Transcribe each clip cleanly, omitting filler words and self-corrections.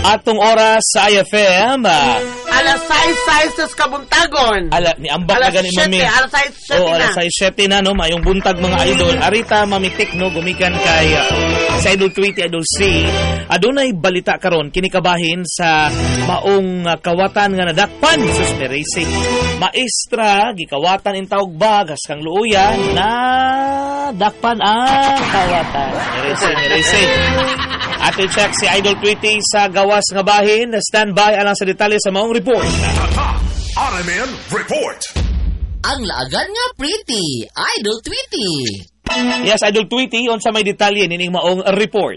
Atong oras sa IFM. Alas 6 sa kabuntagon. Ni ambak na gani mami. Alas 6 na. Alas 6 na no, mayong buntag mga idol. Arita mamitik no gumikan kay sa Idol Tweety, Idol C. Adunay balita karon kinikabahin sa maong kawatan nga nadakpan sus Merisi. Maestra gikawatan in tawag bagas kang luuyan na dakpan ang kawatan. Merisi. Ato check si Idol Tweety sa gawas nga bahin. Standby alang sa detalye sa maong report. RMN Report. Ang laagan nga pretty, Idol Tweety. Yes, Idol Tweety, on sa may detalye nining maong report.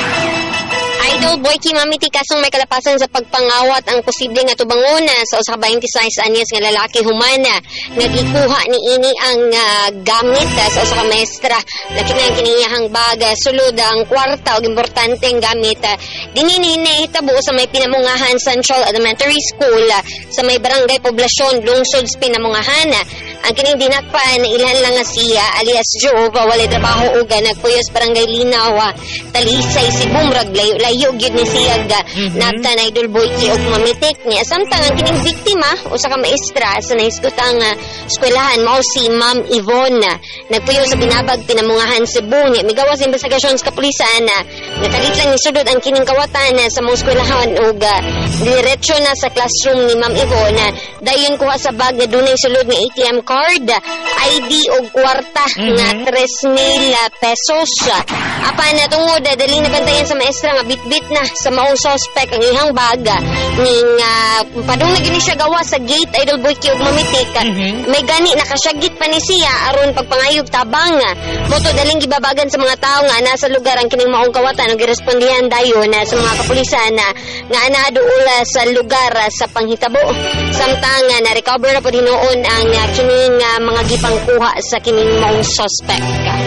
Idol Boyki mamiti kasong may kalapasan sa pagpangawat ang posibleng nga tubangona sa usa ka 26 anyos nga lalaki humana nga gikuha ni ini ang gamit sa usa ka maestra laki na kiniyahang baga sulod ang kwarta og importanteng gamit dinhi nahitabo sa may Pinamungahan Central Elementary School sa may barangay Poblasyon lungsod sa Pinamungahan. Ang kining dinakpan na ilhan lang nga siya alias Jova walay trabaho ug nagpuyos barangay Linaw Talisay Sibumrag layo gyud ni siya nabtan Idol Boyki og mamitik niya samtang ang kining biktima usa ka maestra sa nahiskutang eskwelahan mao si Ma'am Yvonne nagpuyo sa Binabag Pinamungahan Cebu niya migawas investigasyon sa kapulisan nakalit lang ni sudod ang kining kawatan sa mga eskwelahan ug diretso na sa classroom ni Ma'am Yvonne dayon kuha sa bag na dunay sulod nga ATM card, ID o kwarta nga 3,000 pesos. Apan na tungod, dali na bantayan sa maestra nga bitbit na sa maong suspect ang ihang baga. Ning padung na gini siya gawa sa gate, Idol Boyki og mamitik. May gani, nakasyagit pa ni siya aron pagpangayog tabang. Moto daling gibabagan sa mga tao nga nasa lugar ang kining maong kawatan o girespondihan dayon sa mga kapulisan nga anaduula sa lugar sa panghitabo. Samtang na-recover na po hinoon ang kining mga gipangkuha sa kining maong suspect.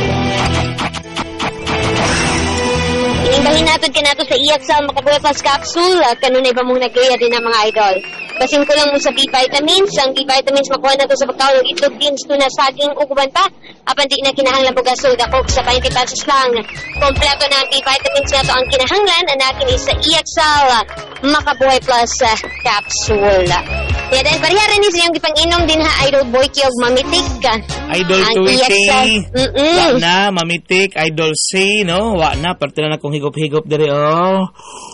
Inimbahin natin kanato sa Iaksal Makabuhay Plus Capsule kanunay pa mong nagkaya din ang mga idol. Basin ko lang mo sa B-vitamins. Ang B-vitamins makuha na to sa pagkaon ng itlog, beans, tuna, saging, uguban pa. Apan di na kinahanglan bugas soda coke sa 20 pesos lang. Kompleto na ang B-vitamins na to ang kinahanglan. Anakin isa Iaksal Makabuhay Plus Capsule. Kaya dahil pariharan ni siyang gipang-inom din ha, Idol Boyki og mamitik ka. Idol Tweety. Wa na, mamitik, Idol C, no? Wa na, parte na akong higop-higop diri, oh.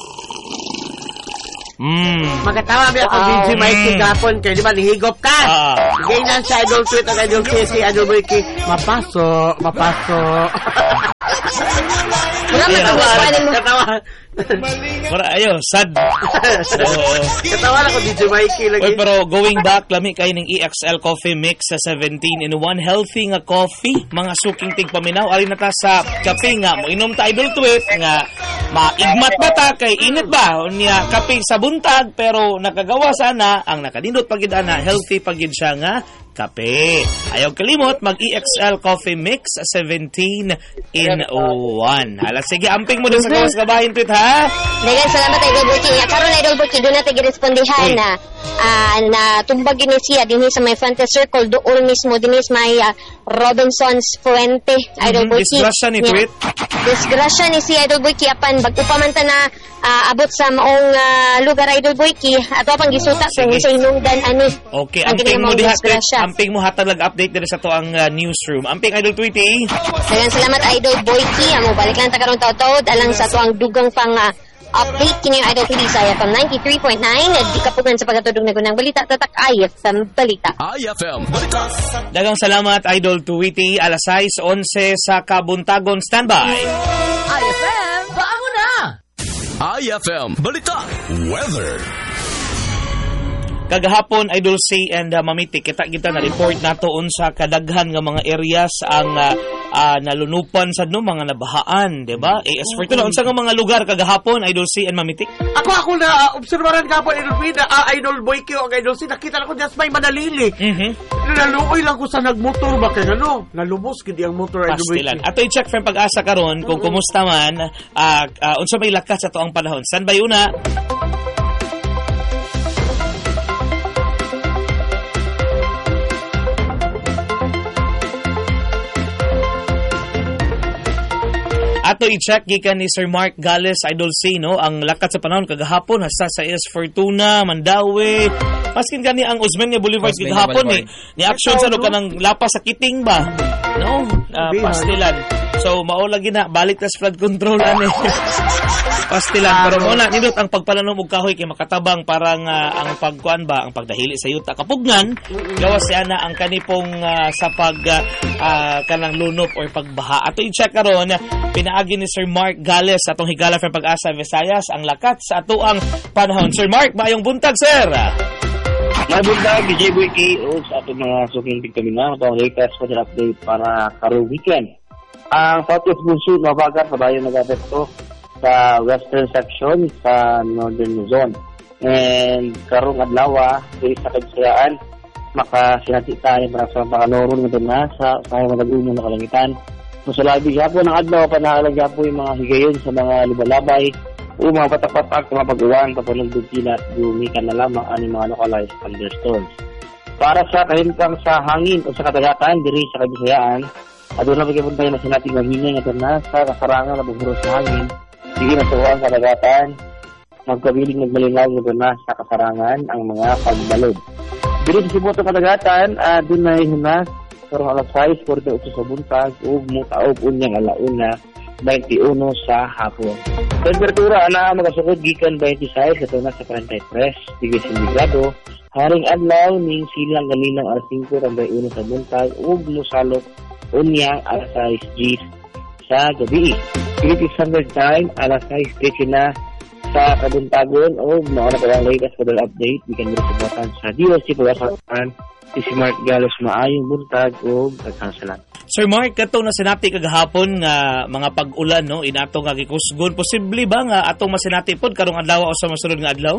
Magkatawa ba ako DJ Mikey gapon kay di ba nihigop ka? Ganyan sa Idol Tweet at Idol Tweety, Idol Boyki. Mapaso. Katawa. Ayo, sad. Katawa na ko DJ Mikey lagi. Oy, pero going back, lami kayo ng EXL Coffee Mix sa 17-in-1. Healthy nga coffee. Mga suking tigpaminaw. Ari na ta sa kape nga. Mo inom ta Idol Tweet nga maigmat ba ta kay init ba? Niya kape sa buntag pero nakagawa sana ang nakadindot pagid ana healthy pagid siya nga kape. Ayaw kalimot mag-EXL Coffee Mix 17-in-1. Hala, sige, amping mo din sa gawas kabahin, Tweet, ha? Dagan, salamat, Idol Boyki. Karon Idol Boyki, doon natin girespondihan na tumbag yun siya din sa may Fuente Circle, doon mismo, din may Robinson's Fuente, Idol Boyki. Disgrasya ni Tweet? Disgrasya ni si Idol Boyki, apan, bagpupamanta na abot sa maong lugar, Idol Boyki, ato pang gisuta kung sa inungdan, ani. Okay, amping mo diha, amping mo hatag update din sa to ang newsroom. Amping Idol Tweety. Dagan salamat Idol Boyki. Amo balik lang ta karon taud-taud alang sa to ang dugang pang update kini Idol Tweety sa IFM 93.9 di kapugan sa pagatudog na gunang balita tatak IFM Balita. IFM Balita. Dagang salamat Idol Tweety. Alas 6:11 sa Kabuntagon, standby. IFM, bago na! IFM Balita. Weather. Kagahapon Idol C and Mamitik kita na report nato unsa kadaghan nga mga areas ang nalunupan sad no mga nabahaan, di ba? As for to na unsa nga mga lugar kagahapon Idol C and Mamitik? Ako na obserbaran gapon Idol Tweety, Idol Boyki o Idol C nakita na ko just may Manalili. Naluoy lang ko sa nagmotor ba kay nalubos gid ang motor Idol Boyki. Ato i-check from pag-asa karon kung kumusta man unsa may lakas sa tuang panahon. Standby una. At Ato i-check gikan ni Sir Mark Gales, Idol C, no? Ang lakat sa panahon kagahapon hasta sa S Fortuna, Mandawi. Maskin gani ang Osmeña Boulevard kagahapon ni action sa kanang lapas sa Kiting ba? No? Pastilan. So mao lagi na balik tas flood control ani. Pastilan pero mo na nindot ang pagpalanom og kahoy kay makatabang parang ang pagkuan ba ang pagdahili sa yuta kapugnan gawas siya na ang kanipong sa pag kanang lunop or pagbaha. Ato i-check karon pinaagi ni Sir Mark Gales atong higala sa Pag-asa Visayas ang lakat sa ato ang panahon. Sir Mark, maayong buntag sir. Mabuntag DJ Boyki o sa ato mga suking tigtamina atong latest weather update para karong weekend. Ang southwest monsoon mabagat sa bayan nag-apekto sa western section sa northern Luzon. And karong adlaw diri sa Kagsayaan makasinati tayo para sa pakanoron nga na sa madagumon na kalangitan. So sa labi hapon ang adlaw panahalag hapon yung mga higayon sa mga lubalabay o mga patak-patak mga pag-uwan papanugdog kilat gumikan na lamang ang mga localized thunderstorms. Para sa kahintang sa hangin o sa kadagatan diri sa Kagsayaan, aduna pagkipunta na sa nating mahingay nga na sa kasarangan na buguro sa hangin. Sige na sa kadagatan, magkabiling nagmalinaw na sa kasarangan ang mga pagbalod. Dili sa Sibuto kadagatan, doon na hinas karong alas 6, 48 sa buntag, ug mutaog unyang alauna, 21 sa hapon. Temperatura na magasukod gikan 26 at na sa 43 degrees centigrado. Haring adlaw ning silang ganinang alas 5 tambay 1 sa buntag, ug musalot unyang alas 6 gis sa gabi. Philippine Standard Time, alas 6 na sa kabuntagon o mga nakawang latest weather update. We can mula sa DOC Pag-asapan si Mark Gales maayong buntag o nagsasalan. Sir Mark, katong na sinati kagahapon nga mga pag-ulan no inato nga gikusgon, posible ba nga atong masinati pod karong adlaw o sa masunod nga adlaw?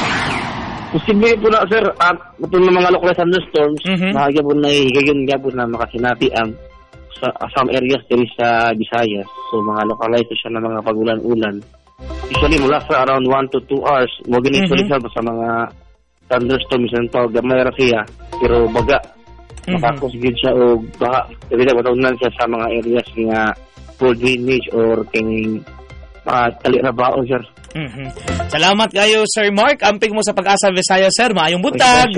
Posible po na sir, at itong mga localized thunderstorms, mahagabon na higayon gabon na makasinati ang some areas diri sa Visayas. So mga localized siya na mga pag-ulan-ulan. Usually mula sa around 1 to 2 hours, mo ginisuli sa mga thunderstorms and tawag gamay ra siya, pero baga makakos gid siya og baha. Dili na matawag siya sa mga areas nga full drainage or kining tali na baon sir. Salamat kayo Sir Mark, amping mo sa Pag-asa Visayas sir, maayong buntag.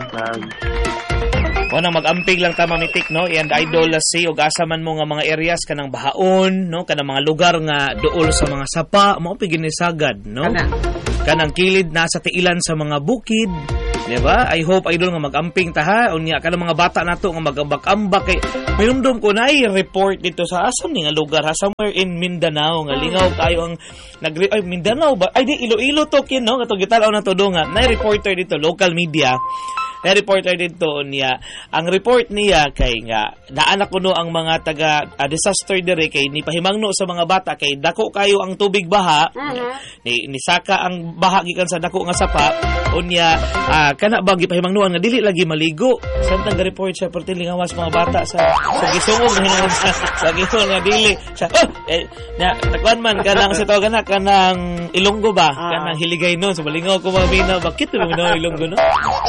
Nang mag-amping lang ta mamitik no and Idol C og asa man mo nga mga areas kanang bahaon no kanang mga lugar nga duol sa mga sapa mao piginisagad no kanang kilid na sa tiilan sa mga bukid, di ba? I hope Idol nga mag-amping ta ha unya kanang mga bata nato nga mag-ambak-ambak kay mayumdum ko na report dito sa asan ni nga lugar ha somewhere in Mindanao nga lingaw kayo ang Mindanao ba ay di Iloilo to kin no katong gitaraw na to do nga na reporter dito local media na reporter dito niya. Ang report niya kay nga naanak ko no ang mga taga disaster dire kay ni pahimangno sa mga bata kay dako kayo ang tubig baha. Ni saka ang baha gikan sa dako nga sapa unya kana ba gipahimangnoan nga dili lagi maligo. Samtang ga-report siya perti lingawas mga bata sa gisungog sa gisong nga dili. Na takuan man kanang sa tawag na kanang Ilonggo ba? Kanang Hiligay no. So malingaw ko mabina bakit mo no Ilonggo no?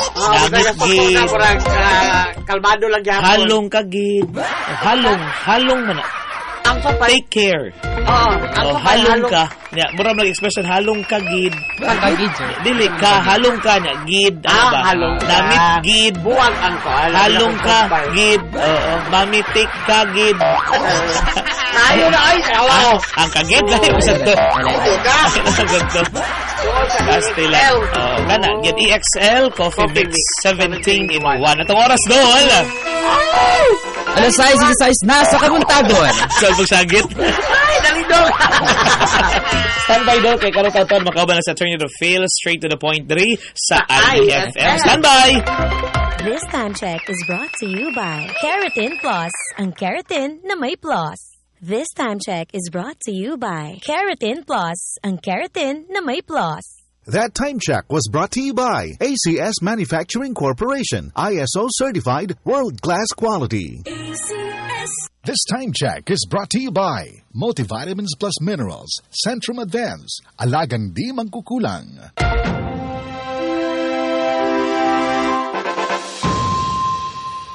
Kalmado lang gyapon. Halong kagid. Halong man. Ang take care. Halong ka. Nya mura mag expression halong kagid. Kagid. Dili ka halong ka nya gid ba? Damit gid. Buwag ang ko. Halong ka gid. Mamitik kagid. Ayo na ay. Ang kagid lahi usad to. Ganto. Castellan. Kana get EXL Coffee Mix 17 in 1. Atong oras doon. Alas 6 na sa kabuntagon. So pagsagit. Ay, dalidog. Standby daw kay karon taon makauban na sa Turn to Feel straight to the point 3 sa IFM. Standby. This time check is brought to you by Keratin Plus, ang keratin na may plus. This time check is brought to you by Keratin Plus, ang keratin na may plus. That time check was brought to you by ACS Manufacturing Corporation, ISO certified world-class quality. ACS. This time check is brought to you by Multivitamins Plus Minerals, Centrum Advance, alagang di magkukulang.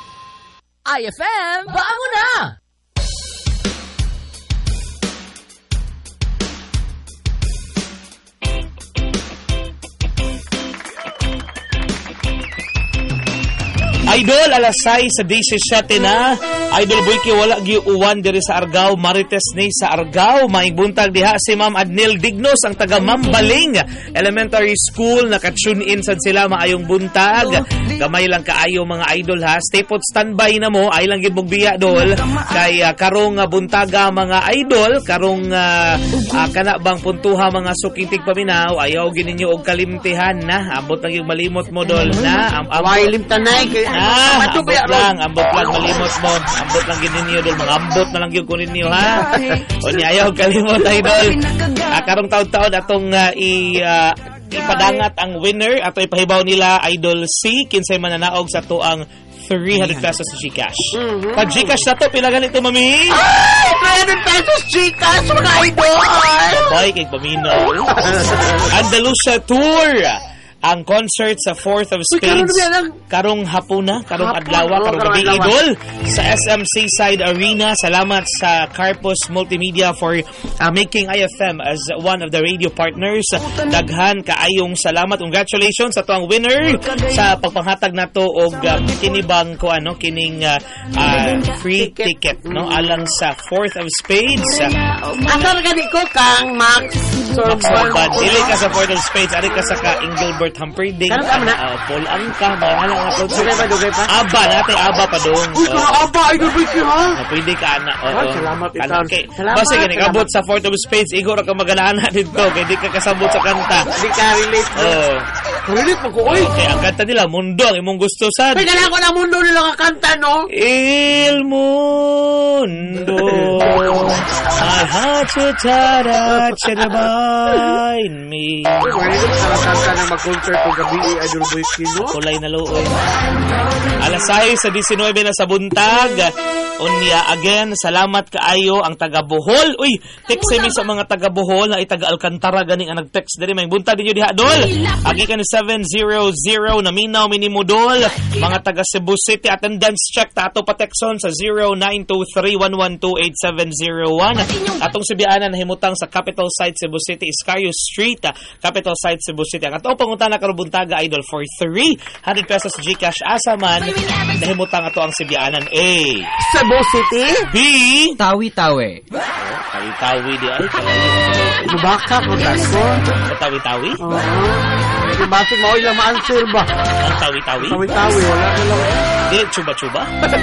IFM, bango na! Idol, alasay sa 17 na. Idol Boyki, wala giuwan diri sa Argao. Marites ni sa Argao. Maing buntag diha si Ma'am Adnil Dignos, ang taga Mambaling Elementary School. Naka-tune in sad sila, maayong buntag. Gamay lang kaayo mga idol ha. Stay put standby na mo. Ay lang gid mong biya dol. Kay karong buntaga mga idol, karong kana bang puntuha mga sukintig paminaw, ayaw gininyo og kalimtihan na. Ambot lang yung malimot mo dol na. Away limtanay kay ambot lang malimot mo. Ambot lang gininyo dol, mga ambot na lang yung kunin niyo ha. O niya ayaw kalimot idol. Karong taon-taon atong ipadangat ang winner ato ipahibaw nila Idol C kinsay mananaog sa tuang 300 pesos Gcash. Pag Gcash na to, pila ganito, mami? Ay! 300 pesos Gcash, mga idol! Babay, kay Paminaw. Andalusia Tour. Ang concert sa 4th of Spades. Karong hapuna, karong adlawa, karong gabi idol. Sa SM Seaside Arena. Salamat sa Carpus Multimedia for making IFM as one of the radio partners. Daghan kaayong salamat. Congratulations sa tuang winner sa pagpanghatag nato og kinibang ko kining free ticket no alang sa 4th of Spades. Asar gani ko kang Max Sorban. Dili ka sa 4th of Spades, ari ka sa ka Engelbert Humperdinck. Paul Angka, mga halang nga to. Dugay pa? Aba, natin aba pa doon. Uy, aba, idol Boyki ha? Pwede ka na. Salamat ikaw. Salamat. Basta gani, kabot sa 4th of Spades, igor ka magalaan na dito. Kaya di ka kasabot sa kanta. Di ka relate. Relate mo ko, oy. Okay, ang kanta nila, Mundo, ang imong gusto sad. Ay, kailangan ko na Mundo nila kakanta, no? Il Mundo, I had to touch and bind me. Ngayon ko nakakanta na mag-concert ko gabi, idol Boyki, no? Kulay na looy. Alasay sa 19 na sa buntag. Unya again, salamat kaayo ang taga Bohol. Uy, text mi sa mga taga Bohol na taga Alcantara ganing ang nag-text diri may buntag ninyo diha dol. Agi ka ni 700 na minaw minimo dol. Mga taga Cebu City attendance check ta ato pa texton sa 0923112870. Atong sibianan himutang sa Capital Site Cebu City, Iscario Street, Capital Site Cebu City. Ang ato pangutana karon buntaga idol for 300 pesos Gcash asa man nahimutang ato ang sibianan A. Cebu City? B. Tawi-tawi. Tawi-tawi di ay. Baka ko tasko. Tawi-tawi? Oo. Basig mo ilang ma-answer ba? Ang tawi-tawi? Tawi-tawi, wala na lang. Di, chuba-chuba?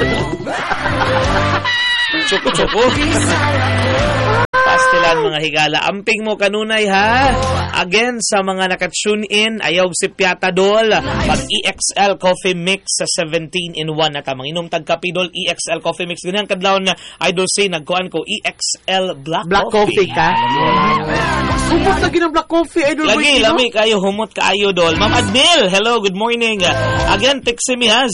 Choco-choco? Pastilan mga higala. Amping mo kanunay ha. Again, sa mga naka-tune in, ayaw si Piata Dol. Pag EXL Coffee Mix sa 17-in-1 na tamang inom tagkapi Dol, EXL Coffee Mix. Ganyan kadlaw na Idol C, nagkuhan ko EXL Black Coffee ka? Humot lagi ng Black Coffee, Idol Boyki, lagi, lami kayo, humot kaayo Dol. Ma'am Adnil, hello, good morning. Again, text mi ha,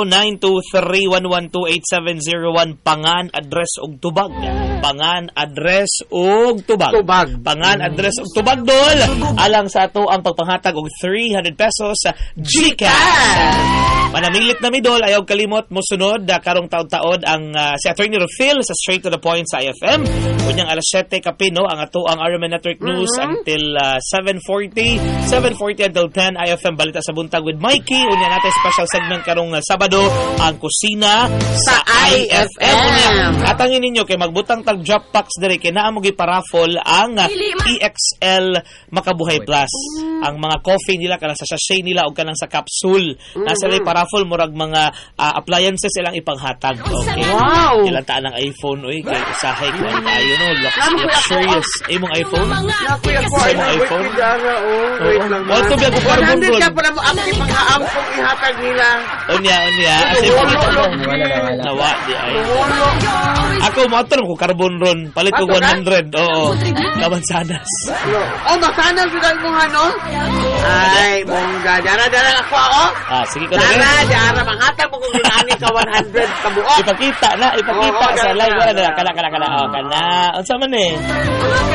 0923112870 Pangan, address og tubag. Pangan, address og tubag. Pangan, address og tubag Dol. Alang sa ato ang pagpanghatag og 300 pesos sa Gcash. Manamilit na mi Dol, ayaw kalimot mo sunod karong taon-taon ang si Attorney Rufil sa Straight to the Point sa IFM. Kunyang alas 7 kapino ang ato ang RMN Network News until 7:40 until 10 IFM Balita sa Buntag with Mikey. Unya natin special segment karong Sabado ang kusina sa IFM. Atangin ninyo kay magbutang tag drop box diri kay naa mo gi-paraffle ang EXL Makabuhay Plus. Ang mga coffee nila kanang sa sachet nila o kanang sa capsule. Nasa lay paraffle murag mga appliances ilang ipanghatag. Okay. Wow. Ilang taan ang iPhone oy kay usahay ko tayo no luxurious. Imong iPhone? Imong iPhone? Wait lang. Wala to biya ko carbon ron. 100 ka pa na mo ampi pang-aampong ihatag nila. Unya. As if nawa di ay. Ako motor ko carbon ron. Palit ko 100. Oo. Kabansanas. Oh, masanas sila mo ano? Ay, mongga. Dara ako ako. Sige ko na. Dara manghatag mo kung ginani ka 100 kabuok. Ipakita sa live. Kana. Unsa man eh?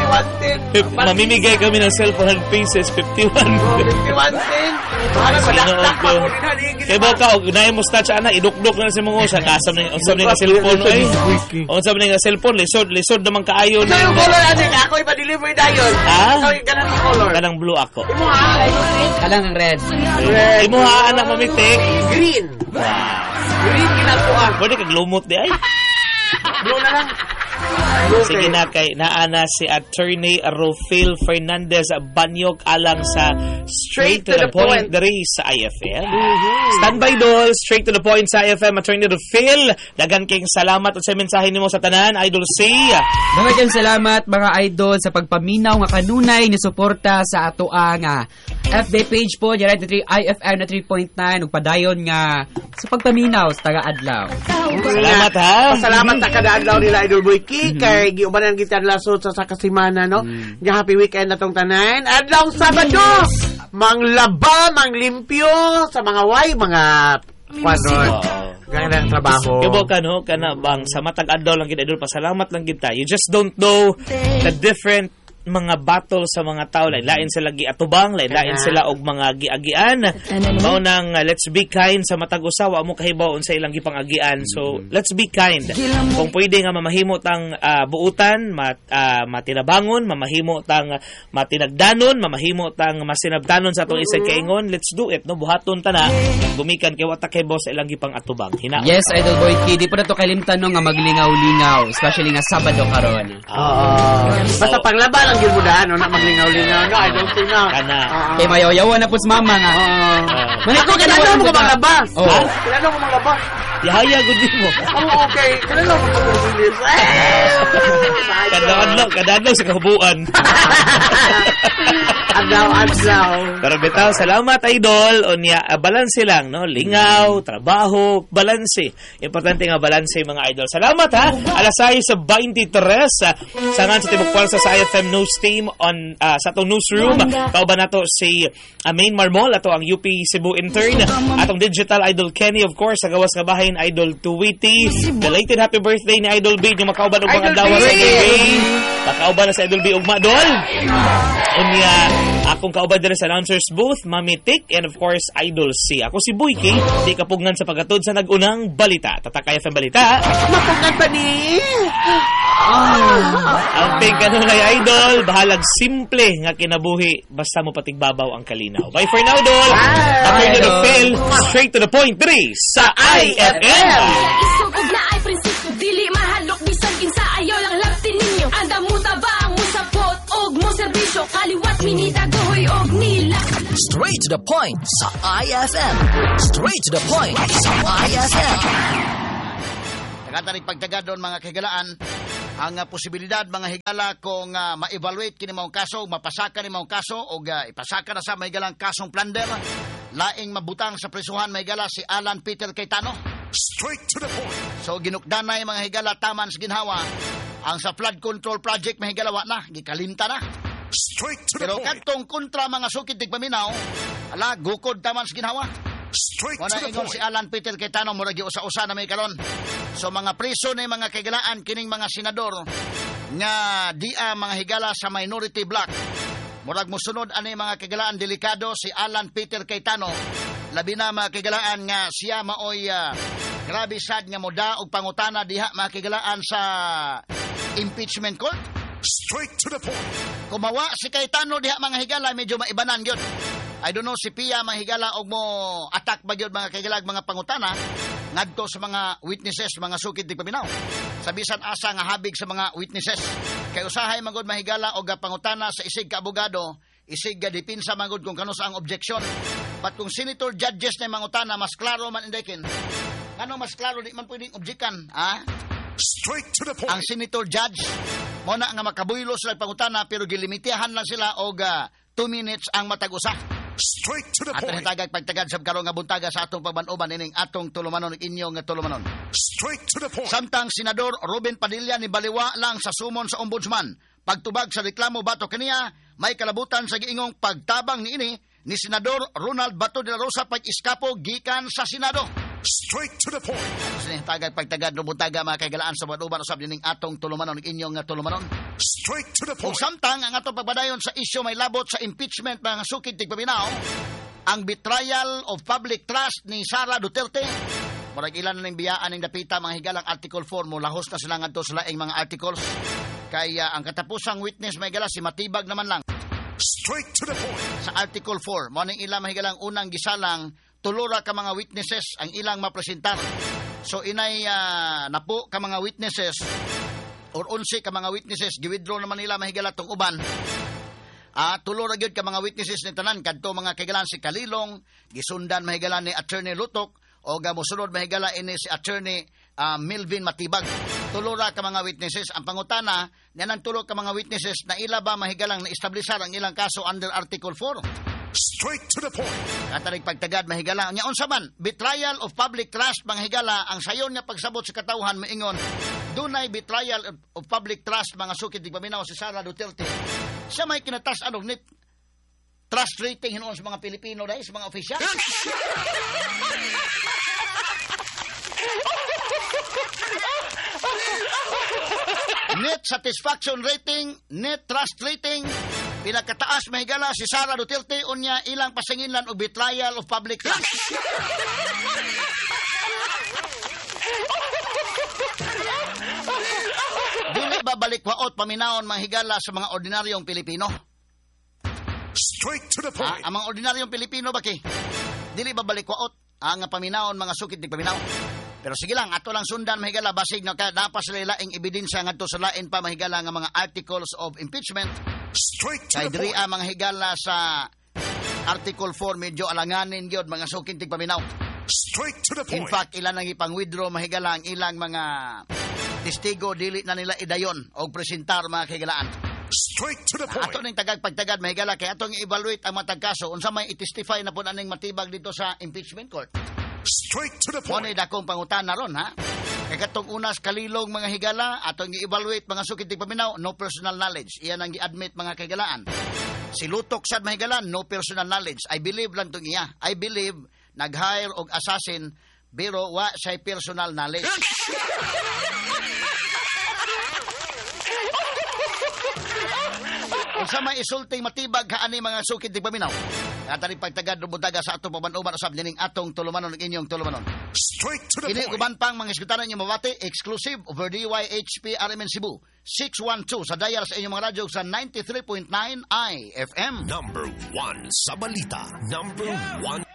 Mamimigay kami ng cellphone 100 pieces, 51. 51 cents. Para malaktak pa ko Kaya ba ka, unahin mo touch ana, idukdok na sa mga usa, kasam na nga cellphone ay. Unsam na nga cellphone, lisod naman kaayo So yung color aning ako ipa-deliver dayon. Ikaw yung ganang color. Kanang blue ako. Imo ha? Kalang ang red. Imo ha, anak mamitik. Green. Green ginagawa. Pwede kag lumot di ay. Blue na lang. Sige na kay naana si Attorney Rufil Fernandez Banyog alang sa Straight to the Point diri sa IFM. Standby dol, Straight to the Point sa IFM. Attorney Rufil, dagan king salamat at sa mensahe nimo sa tanan, Idol C. Daghang salamat mga idol sa pagpaminaw nga kanunay ni suporta sa ato ang FB page po diri sa IFM na 3.9 ug padayon nga sa pagpaminaw sa taga-adlaw. Salamat ha. Salamat sa kada adlaw nila Idol Boyki kay giubanan kita lasod sa sakasimana no. Nga happy weekend natong tanan. Adlaw Sabado, manglaba, manglimpyo sa mga mga kwadron. Gaya ng trabaho. Kabo ka no, kana bang sa matag adlaw lang gid idol, pasalamat lang gid ta. You just don't know the different mga battle sa mga tao, lain sila giatubang, lain sila og mga giagian. Mao nang let's be kind sa matag usawa mo kahibaw sa ilang gipangagian. So let's be kind. Kung pwede nga mamahimo tang buutan, matinabangon, mamahimo tang matinagdanon, mamahimo tang masinabdanon sa atong isig kaingon, let's do it no, buhaton ta na gumikan kay wata kay boss ilang gipangatubang. Hinaot. Yes, Idol Boyki, di pa na to kalimtan no nga maglingaw-lingaw, especially nga Sabado karon. Basta panglaba lang yun mo daan, no? Na maglingaw-lingaw, no? I don't see na. Kana. Kaya mayaw-yawa na po sa mama nga. Ako, kinano mo ka maglabas? Kinano mo maglabas? Yahaya, good mo. Okay. Kinano mo maglabas? Kadadlaw sa kahubuan. Adlaw. Pero bitaw, salamat Idol. Unya, balanse lang, no? Lingaw, trabaho, balanse. Importante nga balanse mga Idol. Salamat ha. Alas 6 sa 23 sangan sa Tibok Pulsa sa IFM News Team on sa atong newsroom. Kauban nato si Main Marmol, ato ang UP Cebu intern, atong digital Idol Kenny, of course, sa gawas nga bahin Idol Tuwiti. Belated happy birthday ni Idol B, yung makauban og mga dawa sa Idol B. Makauban na sa Idol B ugma dol. Unya, akong kauban din sa announcers booth, Mami Tik, and of course Idol C. Ako si Boyki, di kapugnan sa pagkatod sa nagunang balita. Tatakay FM Balita. Mapungan pa ni? Ang kanunay Idol, bahalag simple nga kinabuhi, basta mo patigbabaw ang kalinaw. Bye for now, Dol. After to the fail, straight to the point 3 sa IFM. Isugod na ay prinsipyo, dili mahalok, bisan kinsa ayaw lang laptin ninyo. Anda mo tabang mo sapot, og mo serbisyo, kaliwat minita gohoy og nila. Straight to the point sa IFM. Straight to the point sa IFM. Nagatanig pagtagadon mga kahigalaan ang posibilidad mga higala kung ma-evaluate kini maong kaso, mapasaka ni maong kaso o ipasaka na sa mahigalang kasong plunder, laing mabutang sa presuhan mahigala si Alan Peter Cayetano. Straight to the point. So ginukdanay mga higala taman sa ginhawa ang sa flood control project mahigala wa na gikalimta na. Straight to the pero point. kadtong kontra mga sukid tigpaminaw, ala gukod taman sa ginhawa. Straight Wala to the ingon point. si Alan Peter Cayetano murag usa-usa na may karon. So mga preso na mga kahigalaan kining mga senador nga dia mga higala sa minority block. Murag mosunod ani mga kahigalaan delikado si Alan Peter Cayetano. Labi na mga kahigalaan nga siya maoy grabe sad nga moda og pangutana diha mga kahigalaan sa impeachment court. Straight to the point. Kumawa si Cayetano diha mga higala medyo maibanan gyud. I don't know si Pia mga higala og mo attack ba gyud mga kahigalag mga pangutana ngadto sa mga witnesses mga sukid tigpaminaw. Sa bisan asa nga habig sa mga witnesses. Kay usahay magud mahigala og pangutana sa isig ka abogado, isig ga dipinsa magud kung kano sa ang objection. But kung senator judges na mangutana mas klaro man indekin. Ngano mas klaro di man pwedeng objekan, ha? Straight to the point. Ang senator judge mo na nga makabuylo sila pangutana pero gilimitihan lang sila og 2 minutes ang matag-usa. Straight to the At point. natagag pagtagad sa karong nga buntaga sa atong pagbanuban ining atong tulumanon inyong nga tulumanon. Straight to the point. Samtang Senador Ruben Padilla ni baliwa lang sa sumon sa ombudsman. Pagtubag sa reklamo bato kaniya, may kalabutan sa giingong pagtabang niini ni Senador Ronald Bato de la Rosa pag-iskapo gikan sa Senado. Straight to the point. Tagad pagtagad no butaga mga kaigalaan sa banuban usab dining atong tulumanon inyong nga tulumanon. Straight to the Ug point. samtang ang atong pagbadayon sa isyu may labot sa impeachment mga sukid tigpaminaw, ang betrayal of public trust ni Sara Duterte. Murag ilan na ning biyaan ning dapita mga higalang Article 4 mo lahos na sila ngadto sa laing mga articles. Kaya ang katapusang witness may higala si Matibag naman lang. Straight to the point. Sa Article 4, mo ning ilang mahigalang unang gisalang tulura ka mga witnesses ang ilang mapresentar. So inay napo ka mga witnesses or 11 ka mga witnesses giwithdraw naman nila mahigala tong uban. Tulura gyud ka mga witnesses ni tanan kadto mga kaigalan si Kalilong, gisundan mahigala ni Attorney Lutok o gamosunod mahigala ini si Attorney Melvin Matibag. Tulura ka mga witnesses. Ang pangutana, niyan tulo ka mga witnesses na ila ba mahigalang na-establisar ang ilang kaso under Article 4? Straight to the point. Katarig pagtagad mahigala. Nya unsa man, betrayal of public trust mga higala, ang sayon nga pagsabot sa katawhan maingon, dunay betrayal of public trust mga sukid tigpaminaw si Sara Duterte. Siya may kinatas anog nit trust rating hinuon sa mga Pilipino dahil sa mga opisyal. Net satisfaction rating, net trust rating, pinakataas mahigala si Sara Duterte unya ilang pasinginlan og betrayal of public trust. Dili ba balikwaot paminaon mahigala sa mga ordinaryong Pilipino? Straight to the point. Ang mga ordinaryong Pilipino baki, dili ba balikwaot ang paminaon mga sukid ni paminaw? Pero sige lang, ato lang sundan mahigala basig na napas sila laing ebidensya ngadto sa lain pa mahigala nga mga articles of impeachment. Straight to Kay the diri point. mga higala sa Article 4 medyo alanganin gyud mga sukid tig paminaw. Straight to the In point. fact, ilan ang ipang-withdraw mahigala ang ilang mga testigo dili na nila idayon o presentar mga kahigalaan. Straight to the point. Ato ning tagag-pagtagad mahigala kay atong i-evaluate ang matag kaso unsa may i-testify na pud aning matibag dito sa impeachment court. Straight to the Mo point. ni dakong pangutana ron ha. Kay katong unas kalilong mga higala atong i-evaluate mga sukid tig paminaw no personal knowledge. Iyan ang gi-admit mga kahigalaan. Si Lutok sad mahigalan no personal knowledge. I believe lang tong iya. I believe nag-hire og assassin pero wa say personal knowledge. Unsa may isulting matibag kaani mga sukid tig paminaw. Atari pagtagad butaga sa atong pabanuban usab dining atong tulumanon ug inyong tulumanon. Straight to the Ini point. uban pang mga iskutanan niyo mabati exclusive over DYHP RMN Cebu 612 sa dial sa inyong mga radyo sa 93.9 IFM. Number 1 sa balita. Number 1